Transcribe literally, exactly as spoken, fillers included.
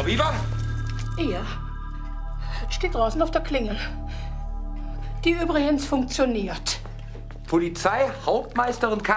Frau Weber? Ja. Steht draußen auf der Klingel. Die übrigens funktioniert. Polizei, Hauptmeisterin K.